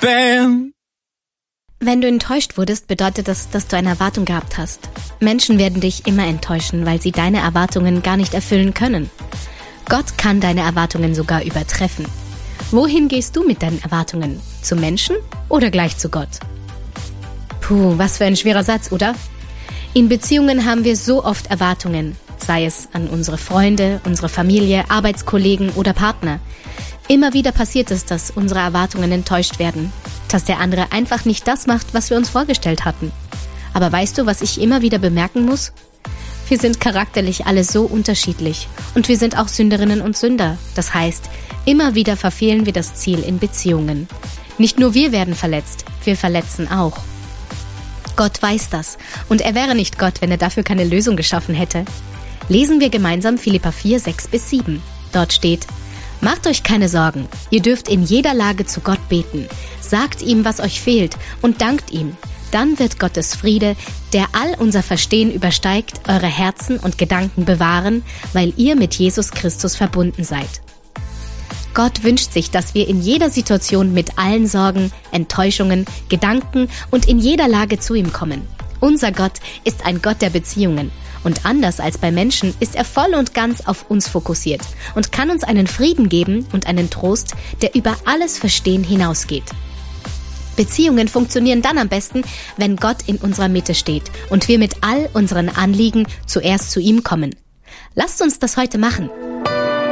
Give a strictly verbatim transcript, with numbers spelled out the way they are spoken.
Bam! Wenn du enttäuscht wurdest, bedeutet das, dass du eine Erwartung gehabt hast. Menschen werden dich immer enttäuschen, weil sie deine Erwartungen gar nicht erfüllen können. Gott kann deine Erwartungen sogar übertreffen. Wohin gehst du mit deinen Erwartungen? Zu Menschen oder gleich zu Gott? Puh, was für ein schwerer Satz, oder? In Beziehungen haben wir so oft Erwartungen, sei es an unsere Freunde, unsere Familie, Arbeitskollegen oder Partner. Immer wieder passiert es, dass unsere Erwartungen enttäuscht werden, dass der andere einfach nicht das macht, was wir uns vorgestellt hatten. Aber weißt du, was ich immer wieder bemerken muss? Wir sind charakterlich alle so unterschiedlich und wir sind auch Sünderinnen und Sünder. Das heißt, immer wieder verfehlen wir das Ziel in Beziehungen. Nicht nur wir werden verletzt, wir verletzen auch. Gott weiß das und er wäre nicht Gott, wenn er dafür keine Lösung geschaffen hätte. Lesen wir gemeinsam Philipper vier, sechs bis sieben. Dort steht: Macht euch keine Sorgen, ihr dürft in jeder Lage zu Gott beten. Sagt ihm, was euch fehlt und dankt ihm. Dann wird Gottes Friede, der all unser Verstehen übersteigt, eure Herzen und Gedanken bewahren, weil ihr mit Jesus Christus verbunden seid. Gott wünscht sich, dass wir in jeder Situation mit allen Sorgen, Enttäuschungen, Gedanken und in jeder Lage zu ihm kommen. Unser Gott ist ein Gott der Beziehungen. Und anders als bei Menschen ist er voll und ganz auf uns fokussiert und kann uns einen Frieden geben und einen Trost, der über alles Verstehen hinausgeht. Beziehungen funktionieren dann am besten, wenn Gott in unserer Mitte steht und wir mit all unseren Anliegen zuerst zu ihm kommen. Lasst uns das heute machen.